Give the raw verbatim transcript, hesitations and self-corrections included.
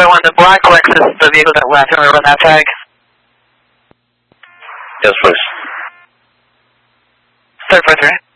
one, the black Lexus is the vehicle that left. You want me to run that tag? Yes, please. Start for three.